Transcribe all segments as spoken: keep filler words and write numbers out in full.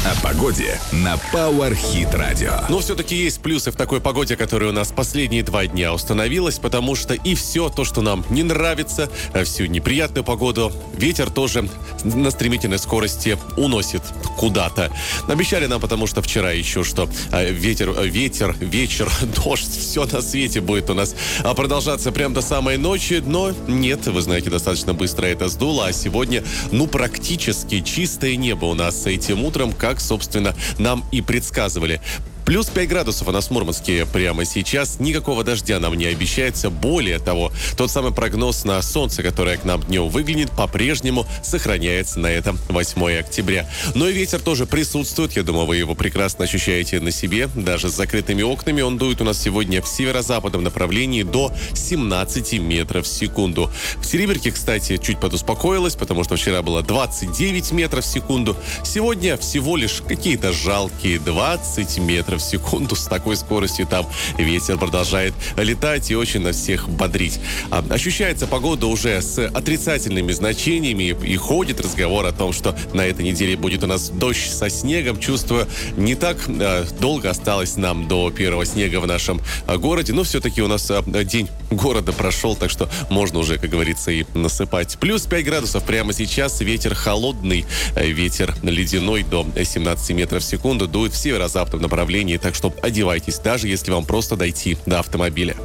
О погоде на Power Hit Radio. Но все-таки есть плюсы в такой погоде, которая у нас последние два дня установилась, потому что и все то, что нам не нравится, всю неприятную погоду, ветер тоже на стремительной скорости уносит куда-то. Обещали нам, потому что вчера еще, что ветер, ветер, вечер, дождь, все на свете будет у нас продолжаться прямо до самой ночи, но нет, вы знаете, достаточно быстро это сдуло, а сегодня, ну, практически чистое небо у нас этим утром, как, собственно, нам и предсказывали. Плюс пять градусов у нас в Мурманске прямо сейчас. Никакого дождя нам не обещается. Более того, тот самый прогноз на солнце, которое к нам днем выглянет, по-прежнему сохраняется на это восьмое октября. Но и ветер тоже присутствует. Я думаю, вы его прекрасно ощущаете на себе. Даже с закрытыми окнами он дует у нас сегодня в северо-западном направлении до семнадцати метров в секунду. В Серебряке, кстати, чуть подуспокоилось, потому что вчера было двадцать девять метров в секунду. Сегодня всего лишь какие-то жалкие двадцать метров в секунду. С такой скоростью там ветер продолжает летать и очень нас всех бодрить. А, ощущается погода уже с отрицательными значениями, и ходит разговор о том, что на этой неделе будет у нас дождь со снегом. Чувствую, не так а, долго осталось нам до первого снега в нашем а, городе, но все-таки у нас а, день города прошел, так что можно уже, как говорится, и насыпать. Плюс пять градусов прямо сейчас, ветер холодный, ветер ледяной до семнадцати метров в секунду дует в северо-западном направлении. Так что одевайтесь, даже если вам просто дойти до автомобиля.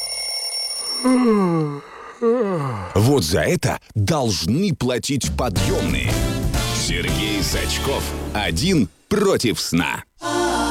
Вот за это должны платить подъемные. Сергей Сачков. Один против сна.